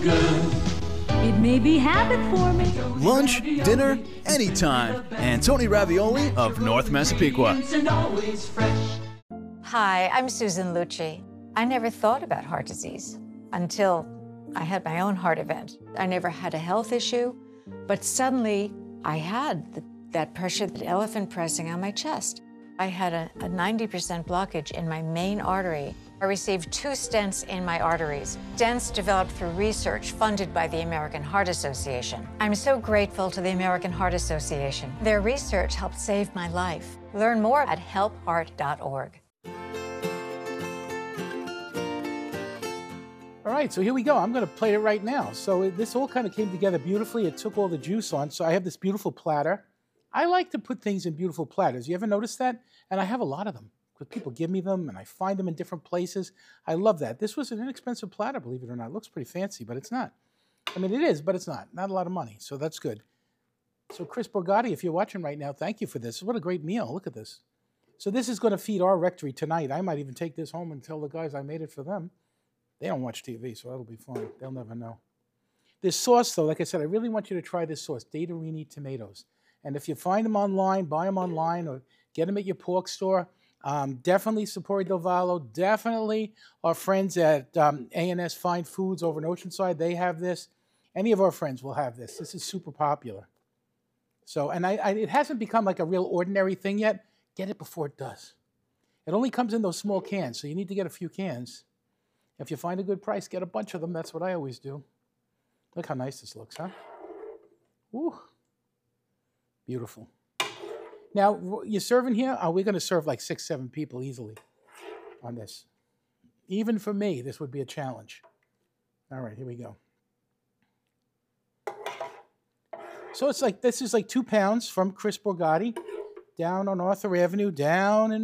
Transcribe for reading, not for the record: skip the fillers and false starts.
good. It may be habit forming. Lunch, dinner, anytime. Antoni Ravioli of North Massapequa. And always fresh. Hi, I'm Susan Lucci. I never thought about heart disease until I had my own heart event. I never had a health issue, but suddenly I had that pressure, that elephant pressing on my chest. I had a 90% blockage in my main artery. I received 2 stents in my arteries. Stents developed through research funded by the American Heart Association. I'm so grateful to the American Heart Association. Their research helped save my life. Learn more at helpheart.org. All right, so here we go. I'm going to plate it right now. So this all kind of came together beautifully. It took all the juice on. So I have this beautiful platter. I like to put things in beautiful platters. You ever notice that? And I have a lot of them because people give me them and I find them in different places. I love that. This was an inexpensive platter, believe it or not. It looks pretty fancy, but it's not. I mean, it is, but it's not. Not a lot of money, so that's good. So Chris Borgatti, if you're watching right now, thank you for this. What a great meal. Look at this. So this is going to feed our rectory tonight. I might even take this home and tell the guys I made it for them. They don't watch TV, so that'll be fun. They'll never know. This sauce, though, like I said, I really want you to try this sauce, Datarini tomatoes. And if you find them online, buy them online or get them at your pork store. Definitely Sapori Del Vallo. Definitely our friends at A&S Fine Foods over in Oceanside. They have this. Any of our friends will have this. This is super popular. So, and it hasn't become like a real ordinary thing yet. Get it before it does. It only comes in those small cans, so you need to get a few cans. If you find a good price, get a bunch of them. That's what I always do. Look how nice this looks, huh? Woo. Beautiful. Now, you're serving here? We're going to serve like 6, 7 people easily on this. Even for me, this would be a challenge. All right, here we go. So it's like, this is like 2 pounds from Chris Borgatti down on Arthur Avenue, down in